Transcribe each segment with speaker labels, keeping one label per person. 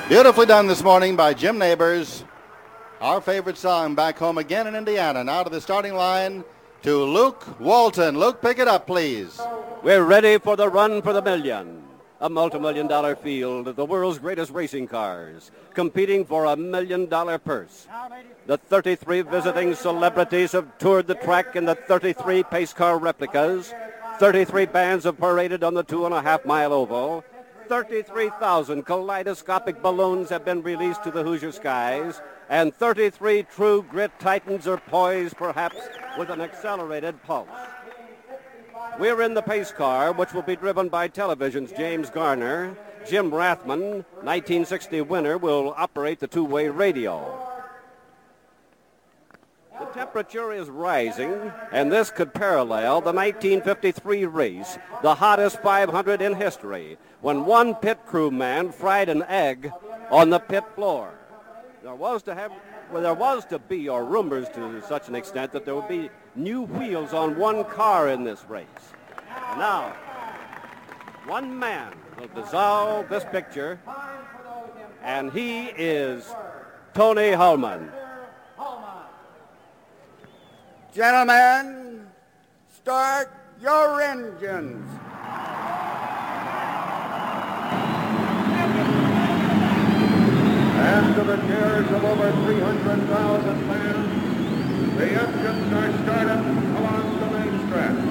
Speaker 1: Beautifully done this morning by Jim Neighbors. Our favorite song, Back Home Again in Indiana. Now to the starting line to Luke Walton. Luke, pick it up, please.
Speaker 2: We're ready for the run for the million. A multi-million-dollar field, the world's greatest racing cars, competing for $1 million purse. The 33 visiting celebrities have toured the track in the 33 pace car replicas. 33 bands have paraded on the 2.5-mile oval. 33,000 kaleidoscopic balloons have been released to the Hoosier skies, and 33 true grit titans are poised, perhaps, with an accelerated pulse. We're in the pace car, which will be driven by television's James Garner. Jim Rathman, 1960 winner, will operate the two-way radio. The temperature is rising, and this could parallel the 1953 race, the hottest 500 in history, when one pit crew man fried an egg on the pit floor. There was to be, or rumors to such an extent, that there would be new wheels on one car in this race. Now, one man will dissolve this picture, and he is Tony Hulman.
Speaker 3: Gentlemen, start your engines.
Speaker 4: After the cheers of over 300,000 fans, the engines are started along the main stretch.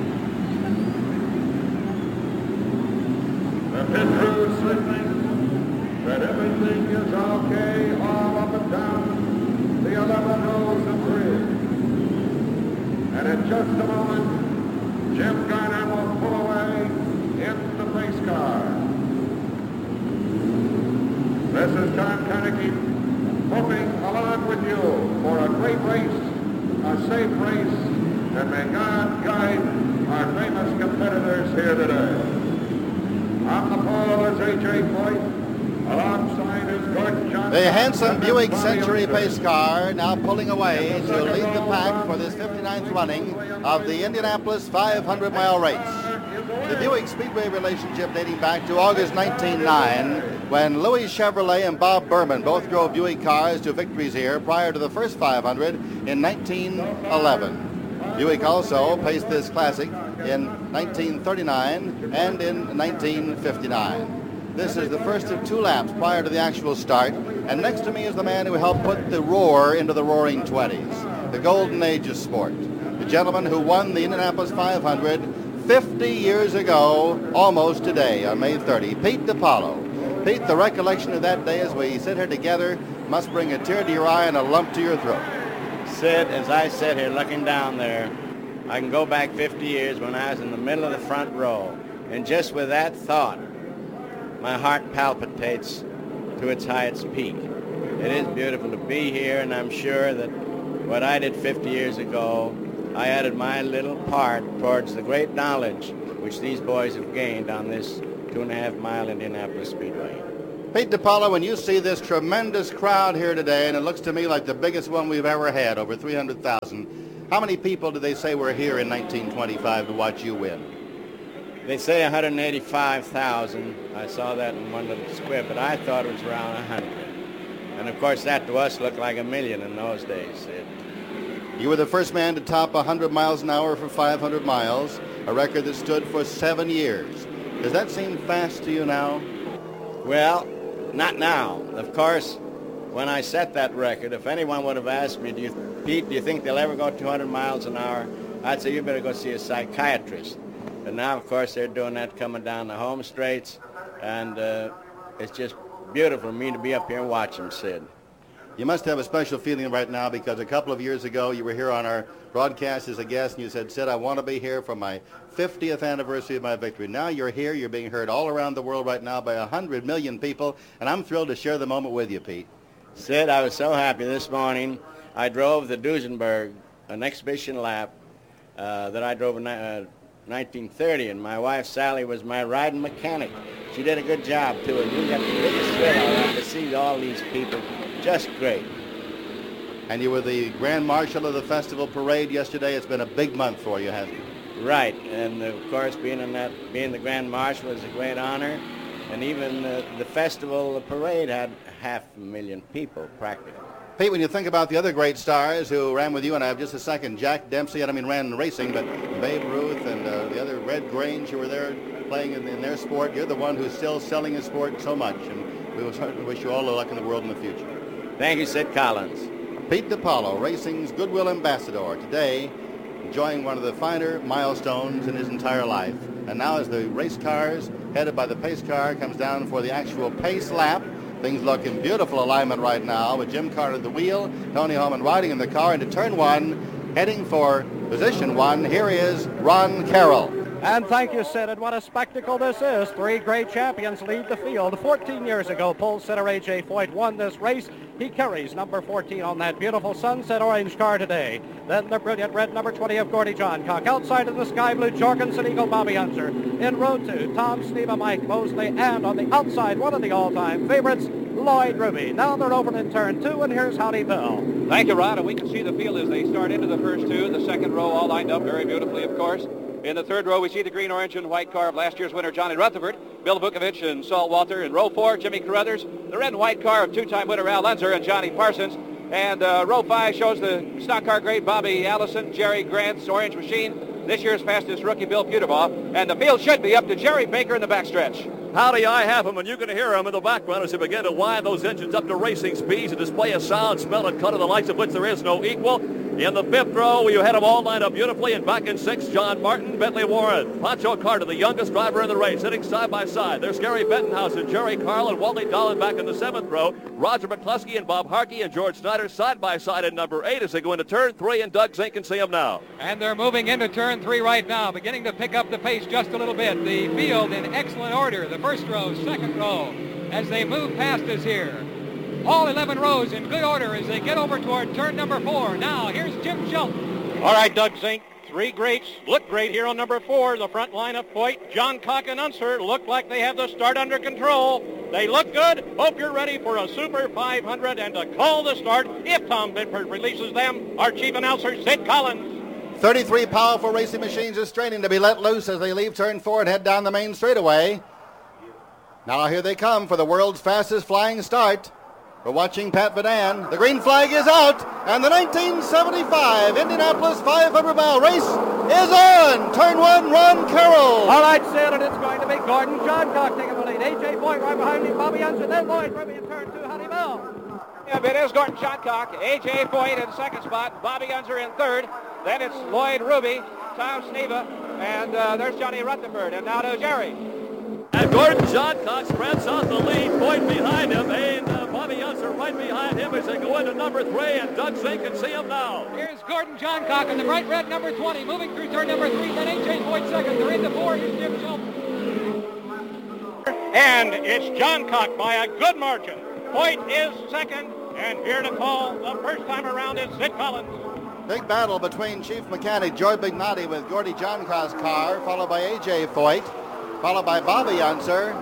Speaker 4: The pit crew signaling that everything is okay all up and down the 11 rows of bridge. And in just a moment, Jim Garner will pull away in the pace car. This is Tom Carnegie hoping along with you for a great race, a safe race, and may God guide our famous competitors here today. On the pole is A.J. Foyt. Alongside is Gordon Johnson.
Speaker 1: The handsome Buick Century pace car now pulling away to lead the pack for this 59th running of the Indianapolis 500-mile race. The Buick Speedway relationship dating back to August 1909, when Louis Chevrolet and Bob Berman both drove Buick cars to victories here prior to the first 500 in 1911. Buick also paced this classic in 1939 and in 1959. This is the first of two laps prior to the actual start, and next to me is the man who helped put the roar into the Roaring 20s, the golden age of sport. The gentleman who won the Indianapolis 500 50 years ago, almost today, on May 30, Pete DiPaolo. Pete, the recollection of that day as we sit here together must bring a tear to your eye and a lump to your throat.
Speaker 5: Sid, as I sit here looking down there, I can go back 50 years when I was in the middle of the front row, and just with that thought, my heart palpitates to its highest peak. It is beautiful to be here, and I'm sure that what I did 50 years ago, I added my little part towards the great knowledge which these boys have gained on this 2.5-mile Indianapolis Speedway.
Speaker 1: Pete DiPaolo, when you see this tremendous crowd here today, and it looks to me like the biggest one we've ever had, over 300,000, how many people did they say were here in 1925 to watch you win?
Speaker 5: They say 185,000. I saw that in one little squib, but I thought it was around 100. And of course, that to us looked like 1 million in those days.
Speaker 1: You were the first man to top 100 miles an hour for 500 miles, a record that stood for 7 years. Does that seem fast to you now?
Speaker 5: Well, not now. Of course, when I set that record, if anyone would have asked me, Pete, do you think they'll ever go 200 miles an hour? I'd say, you better go see a psychiatrist. And now, of course, they're doing that coming down the home straights, and it's just beautiful for me to be up here and watch them, Sid.
Speaker 1: You must have a special feeling right now because a couple of years ago you were here on our broadcast as a guest and you said, Sid, I want to be here for my 50th anniversary of my victory. Now you're here, you're being heard all around the world right now by 100 million people, and I'm thrilled to share the moment with you, Pete.
Speaker 5: Sid, I was so happy this morning. I drove the Duesenberg, an exhibition lap that I drove in 1930, and my wife Sally was my riding mechanic. She did a good job too, and we got the biggest thrill out of it to see all these people. Just great.
Speaker 1: And you were the Grand Marshal of the Festival Parade yesterday. It's been a big month for you, hasn't it?
Speaker 5: Right, and of course being the Grand Marshal is a great honor, And even the festival, the parade had 500,000 people practically.
Speaker 1: Pete, when you think about the other great stars who ran with you and I have just a second, Jack Dempsey, I don't mean ran in racing, but Babe Ruth and the other Red Grange who were there playing in their sport, you're the one who's still selling his sport so much, and we will certainly wish you all the luck in the world in the future.
Speaker 5: Thank you, Sid Collins.
Speaker 1: Pete DiPaolo, racing's goodwill ambassador, today enjoying one of the finer milestones in his entire life. And now as the race cars, headed by the pace car, comes down for the actual pace lap, things look in beautiful alignment right now with Jim Carter at the wheel, Tony Holman riding in the car into turn one, heading for position one. Here is Ron Carroll.
Speaker 2: And thank you, Sid, and what a spectacle this is. Three great champions lead the field. 14 years ago, pole sitter A.J. Foyt won this race. He carries number 14 on that beautiful sunset orange car today. Then the brilliant red number 20 of Gordy Johncock. Outside of the sky blue Jorgensen Eagle Bobby Unser. In row 2, Tom Sneva, Mike Mosley, and on the outside, one of the all-time favorites, Lloyd Ruby. Now they're over in turn 2, and here's Howdy Bill.
Speaker 6: Thank you, Rod, and we can see the field as they start into the first two. The second row all lined up very beautifully, of course. In the third row, we see the green, orange, and white car of last year's winner, Johnny Rutherford, Bill Vukovich, and Saul Walter. In row 4, Jimmy Carruthers, the red and white car of two-time winner Al Unser and Johnny Parsons. And row 5 shows the stock car grade Bobby Allison, Jerry Grant's orange machine, this year's fastest rookie Bill Puterbaugh. And the field should be up to Jerry Baker in the backstretch.
Speaker 7: Howdy, I have him, and you can hear him in the background as they begin to wind those engines up to racing speeds and display a sound, smell, and color the likes of which there is no equal. In the fifth row, you had them all lined up beautifully, and back in sixth, John Martin, Bentley Warren, Pancho Carter, the youngest driver in the race, sitting side by side. There's Gary Bettenhausen, Jerry Carl, and Wally Dolan back in the seventh row. Roger McCluskey and Bob Harkey and George Snyder side by side in number 8 as they go into turn 3, and Doug Zink can see them now.
Speaker 8: And they're moving into turn 3 right now, beginning to pick up the pace just a little bit. The field in excellent order. The first row, second row, as they move past us here. All 11 rows in good order as they get over toward turn number 4. Now, here's Jim Shelton.
Speaker 6: All right, Doug Zink, three greats look great here on number 4. The front line of Foyt, Johncock, and Unser look like they have the start under control. They look good. Hope you're ready for a Super 500 and to call the start, if Tom Bedford releases them, our chief announcer, Sid Collins.
Speaker 1: 33 powerful racing machines are straining to be let loose as they leave turn 4 and head down the main straightaway. Now here they come for the world's fastest flying start. We're watching Pat Vidan. The green flag is out, and the 1975 Indianapolis 500-mile race is on. Turn 1, Ron Carroll.
Speaker 2: All right, Sid, and it's going to be Gordon Johncock taking the lead. A.J. Foyt right behind him, Bobby Unser, then Lloyd Ruby in turn 2, Howdy Bill.
Speaker 6: Yeah, it is Gordon Johncock, A.J. Foyt in second spot, Bobby Unser in third. Then it's Lloyd Ruby, Tom Sneva, and there's Johnny Rutherford, and now to Jerry.
Speaker 7: And Gordon Johncock spreads out the lead, Foyt behind him, and Bobby Unser right behind him as they go into number 3, and Doug Zink can see him now.
Speaker 8: Here's Gordon Johncock in the bright red number 20, moving through turn number 3, then A.J. Foyt second. They're into 4, here's Jim Shelton.
Speaker 6: And it's Johncock by a good margin. Foyt is second, and here to call the first time around is Sid Collins.
Speaker 1: Big battle between Chief Mechanic Joy Bignati with Gordy Johncock's car, followed by A.J. Foyt, followed by Bobby Unser,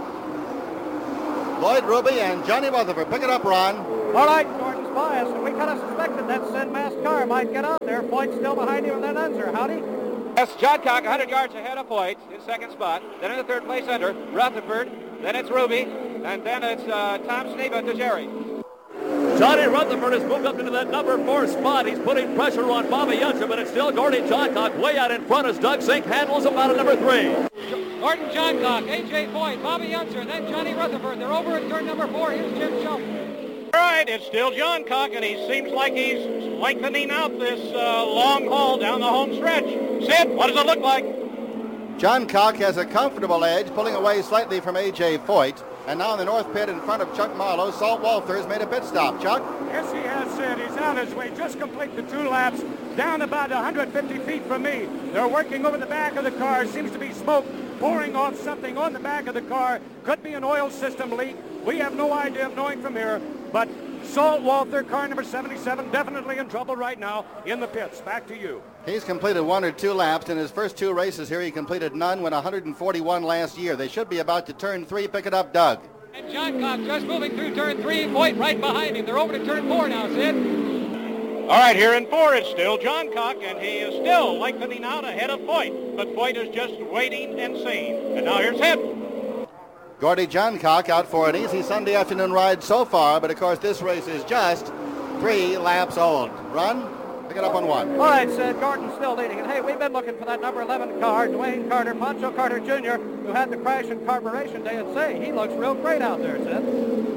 Speaker 1: Lloyd Ruby, and Johnny Rutherford. Pick it up, Ron.
Speaker 2: All right, Gordon's biased, and we kind of suspected that Sid Mass car might get out there. Foyt's still behind him, and then Unser. Howdy?
Speaker 6: Yes, Johncock 100 yards ahead of Foyt in second spot. Then in the third place under, Rutherford. Then it's Ruby, and then it's Tom Sneva to Jerry.
Speaker 7: Johnny Rutherford has moved up into that number 4 spot. He's putting pressure on Bobby Unser, but it's still Gordy Johncock way out in front as Doug Zink handles him out of number 3.
Speaker 8: Gordon Johncock, A.J. Foyt, Bobby Unser, then Johnny Rutherford. They're over at turn number 4. Here's Jim Shelton.
Speaker 6: All right, it's still Johncock, and he seems like he's lengthening out this long haul down the home stretch. Sid, what does it look like?
Speaker 1: Johncock has a comfortable edge, pulling away slightly from A.J. Foyt. And now in the north pit in front of Chuck Marlowe, Salt Walther has made a pit stop. Chuck?
Speaker 9: Yes, he has, Sid. He's on his way. Just complete the 2 laps down about 150 feet from me. They're working over the back of the car. Seems to be smoke pouring off something on the back of the car. Could be an oil system leak. We have no idea of knowing from here. But Salt Walther, car number 77, definitely in trouble right now in the pits. Back to you.
Speaker 1: He's completed 1 or 2 laps. In his first 2 races here, he completed none, went 141 last year. They should be about to turn 3. Pick it up, Doug.
Speaker 8: And Johncock just moving through turn 3, Foyt right behind him. They're over to turn 4 now, Sid.
Speaker 6: All right, here in 4, it's still Johncock, and he is still lengthening out ahead of Foyt. But Foyt is just waiting and seeing. And now here's Sid.
Speaker 1: Gordy Johncock out for an easy Sunday afternoon ride so far, but of course this race is just 3 laps old. Ron, pick it up on 1.
Speaker 10: All right, Sid, Gordon's still leading. And hey, we've been looking for that number 11 car, Dwayne Carter, Pancho Carter Jr., who had the crash in Carburation Day, and say, he looks real great out there, Sid.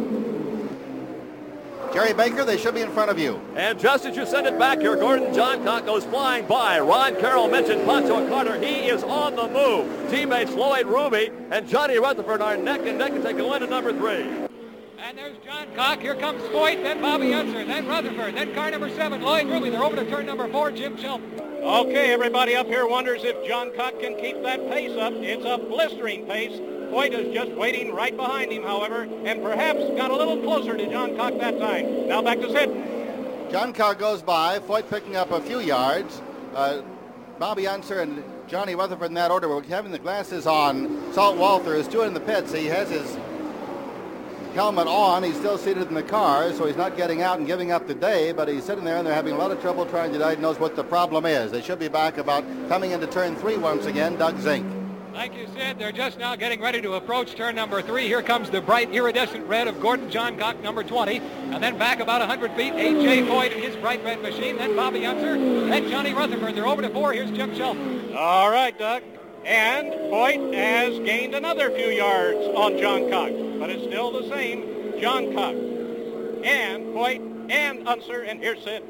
Speaker 1: Jerry Baker, they should be in front of you.
Speaker 7: And just as you send it back here, Gordon Johncock goes flying by. Ron Carroll mentioned Pancho Carter. He is on the move. Teammates Lloyd Ruby and Johnny Rutherford are neck and neck as they go into number 3.
Speaker 8: And there's Johncock. Here comes Foyt, then Bobby Unser, then Rutherford, then car number 7, Lloyd Ruby. They're over to turn number 4, Jim Shelton.
Speaker 11: Okay, everybody up here wonders if Johncock can keep that pace up. It's a blistering pace. Foyt is just waiting right behind him, however, and perhaps got a little closer to Johncock that time. Now back to Sid.
Speaker 1: Johncock goes by, Foyt picking up a few yards. Bobby Unser and Johnny Rutherford in that order. We're having the glasses on. Salt Walther is doing in the pits. He has his helmet on. He's still seated in the car, so he's not getting out and giving up the day, but he's sitting there and they're having a lot of trouble trying to diagnose what the problem is. They should be back about coming into turn 3 once again. Doug Zink.
Speaker 8: Like you said, they're just now getting ready to approach turn number 3. Here comes the bright iridescent red of Gordon Johncock, number 20. And then back about 100 feet, A.J. Foyt in his bright red machine. Then Bobby Unser, then Johnny Rutherford. They're over to 4. Here's Jim Shelton.
Speaker 11: All right, Doug. And Foyt has gained another few yards on Johncock, but it's still the same. Johncock and Foyt and Unser, and here's Sid.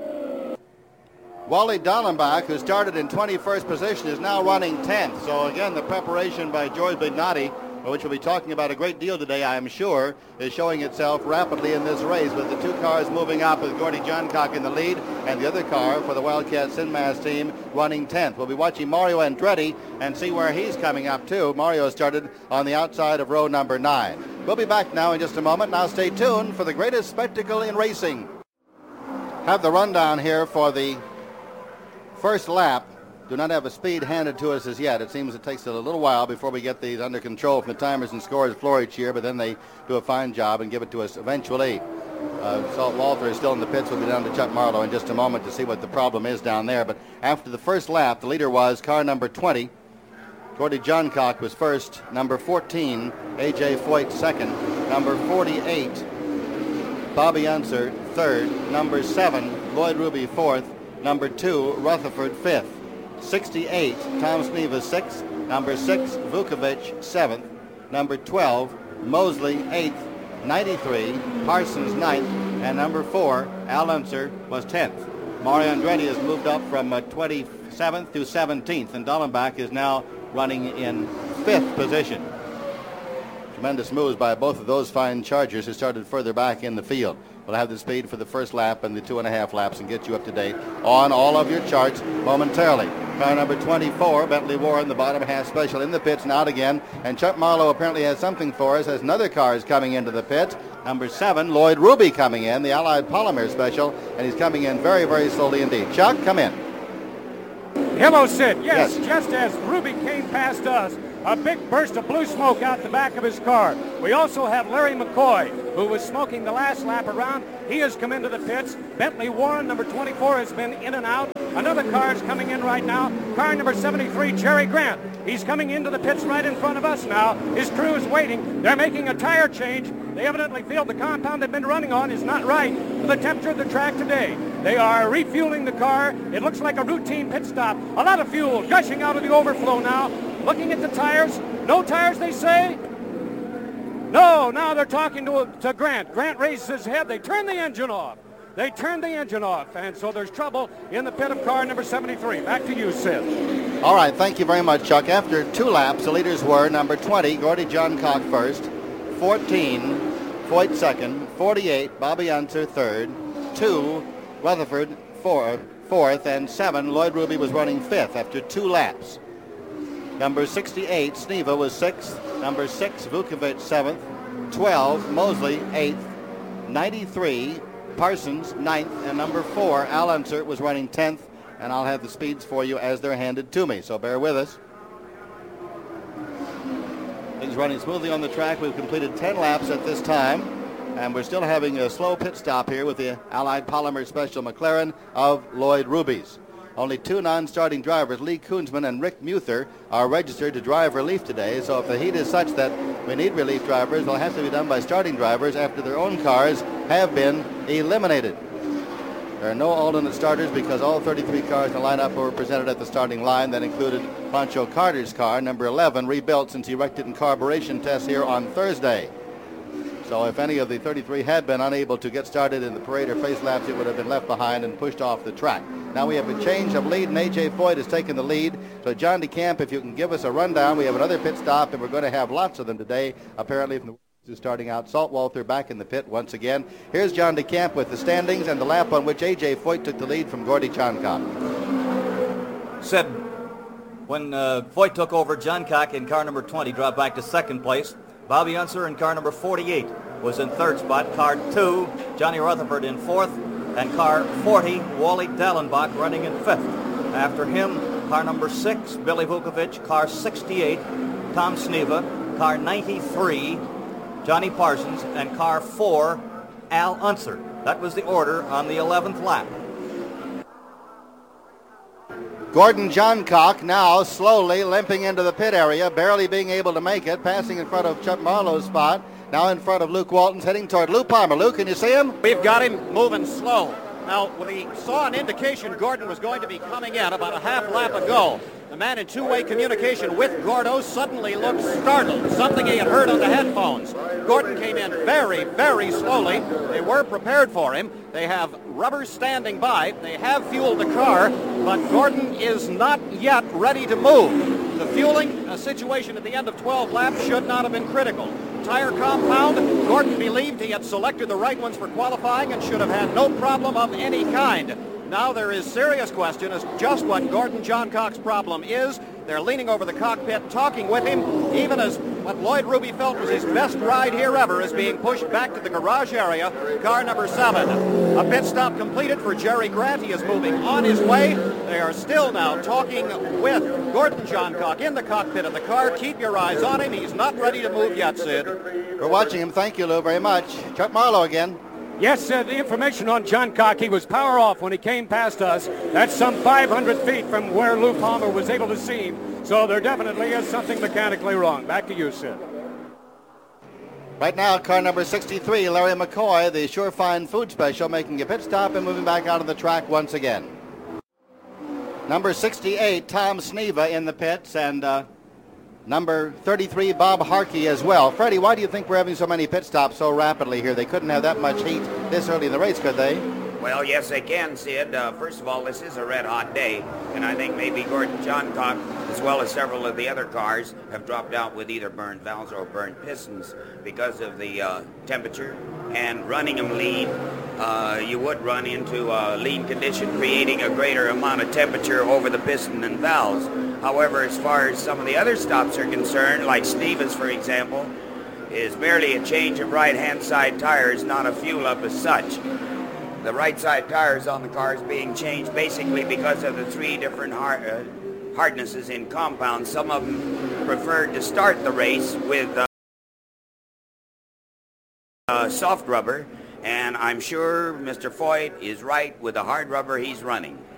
Speaker 1: Wally Dallenbach, who started in 21st position, is now running 10th. So again, the preparation by George Bignati, which we'll be talking about a great deal today, I am sure, is showing itself rapidly in this race, with the 2 cars moving up with Gordy Johncock in the lead and the other car for the Wildcat Sinmas team running 10th. We'll be watching Mario Andretti and see where he's coming up to. Mario started on the outside of row number 9. We'll be back now in just a moment. Now stay tuned for the greatest spectacle in racing. Have the rundown here for the first lap. Do not have a speed handed to us as yet. It seems it takes a little while before we get these under control from the timers and scorers floor each year, but then they do a fine job and give it to us eventually. Salt Walther is still in the pits. We'll be down to Chuck Marlowe in just a moment to see what the problem is down there. But after the first lap, the leader was car number 20. Gordy Johncock was first. Number 14, A.J. Foyt second. Number 48, Bobby Unser third. Number 7, Lloyd Ruby fourth. Number 2, Rutherford 5th. 68, Tom Sneva 6th. Number 6, Vukovic 7th. Number 12, Mosley 8th. 93, Parsons 9th. And number 4, Al Unser was 10th. Mario Andretti has moved up from 27th to 17th, and Dallenbach is now running in 5th position. Tremendous moves by both of those fine Chargers who started further back in the field. We'll have the speed for the first lap and the 2.5 laps and get you up to date on all of your charts momentarily. Car number 24, Bentley Warren, the bottom half special in the pits and out again. And Chuck Marlowe apparently has something for us as another car is coming into the pits. Number 7, Lloyd Ruby coming in, the Allied Polymer special, and he's coming in very, very slowly indeed. Chuck, come in.
Speaker 9: Hello, Sid. Yes, just as Ruby came past us, a big burst of blue smoke out the back of his car. We also have Larry McCoy, who was smoking the last lap around. He has come into the pits. Bentley Warren, number 24, has been in and out. Another car is coming in right now. Car number 73, Jerry Grant. He's coming into the pits right in front of us now. His crew is waiting. They're making a tire change. They evidently feel the compound they've been running on is not right for the temperature of the track today. They are refueling the car. It looks like a routine pit stop. A lot of fuel gushing out of the overflow now. Looking at the tires. No tires, they say? No, now they're talking to Grant. Grant raises his head. They turn the engine off. They turned the engine off, and so there's trouble in the pit of car number 73. Back to you, Sid.
Speaker 1: All right, thank you very much, Chuck. After 2 laps, the leaders were number 20, Gordy Johncock first, 14, Foyt second, 48, Bobby Unser third, 2, Rutherford fourth, and 7, Lloyd Ruby was running 5th after 2 laps. Number 68, Sneva was 6th, number 6, Vukovic 7th, 12, Mosley 8th, 93, Parsons 9th, and number 4, Al Unser was running 10th, and I'll have the speeds for you as they're handed to me, so bear with us. Things running smoothly on the track. We've completed 10 laps at this time, and we're still having a slow pit stop here with the Allied Polymer Special McLaren of Lloyd Ruby's. Only two non-starting drivers, Lee Koonsman and Rick Muther, are registered to drive relief today. So if the heat is such that we need relief drivers, it'll have to be done by starting drivers after their own cars have been eliminated. There are no alternate starters because all 33 cars in the lineup were presented at the starting line. That included Pancho Carter's car, number 11, rebuilt since he wrecked it in carburation tests here on Thursday. So if any of the 33 had been unable to get started in the parade or face laps, it would have been left behind and pushed off the track. Now we have a change of lead, and A.J. Foyt has taken the lead. So John DeCamp, if you can give us a rundown, we have another pit stop, and we're going to have lots of them today, apparently from the starting out. Salt Walther back in the pit once again. Here's John DeCamp with the standings and the lap on which A.J. Foyt took the lead from Gordy Johncock.
Speaker 12: Said when Foyt took over, Johncock in car number 20 dropped back to second place. Bobby Unser in car number 48 was in third spot. Car 2, Johnny Rutherford in fourth. And car 40, Wally Dallenbach running in fifth. After him, car number 6, Billy Vukovich. Car 68, Tom Sneva. Car 93, Johnny Parsons, and car 4, Al Unser. That was the order on the 11th lap.
Speaker 1: Gordon Johncock now slowly limping into the pit area, barely being able to make it, passing in front of Chuck Marlowe's spot, now in front of Luke Walton's, heading toward Lou Palmer. Lou, can you see him?
Speaker 13: We've got him moving slow. Now, we saw an indication Gordon was going to be coming in about a half lap ago. The man in two-way communication with Gordo suddenly looked startled, something he had heard on the headphones. Gordon came in very, very slowly. They were prepared for him. They have rubber standing by. They have fueled the car, but Gordon is not yet ready to move. The fueling situation at the end of 12 laps should not have been critical. Tire compound, Gordon believed he had selected the right ones for qualifying and should have had no problem of any kind. Now there is serious question as just what Gordon Johncock's problem is. They're leaning over the cockpit, talking with him, even as what Lloyd Ruby felt was his best ride here ever is being pushed back to the garage area, car number 7. A pit stop completed for Jerry Grant. He is moving on his way. They are still now talking with Gordon Johncock in the cockpit of the car. Keep your eyes on him. He's not ready to move yet, Sid.
Speaker 1: We're watching him. Thank you, Lou, very much. Chuck Marlowe again.
Speaker 9: Yes, the information on Johncock, he was power off when he came past us. That's some 500 feet from where Lou Palmer was able to see him. So there definitely is something mechanically wrong. Back to you, Sid.
Speaker 1: Right now, car number 63, Larry McCoy, the Surefine Food Special, making a pit stop and moving back out on the track once again. Number 68, Tom Sneva in the pits, and number 33, Bob Harkey as well. Freddie, why do you think we're having so many pit stops so rapidly here? They couldn't have that much heat this early in the race, could they?
Speaker 14: Well, yes, they can, Sid. First of all, this is a red-hot day, and I think maybe Gordon Johncock, as well as several of the other cars, have dropped out with either burned valves or burned pistons because of the temperature. And running them lean, you would run into a lean condition, creating a greater amount of temperature over the piston and valves. However, as far as some of the other stops are concerned, like Steve's, for example, is merely a change of right-hand side tires, not a fuel-up as such. The right side tires on the car is being changed basically because of the three different hardnesses in compound. Some of them preferred to start the race with soft rubber, and I'm sure Mr. Foyt is right with the hard rubber he's running.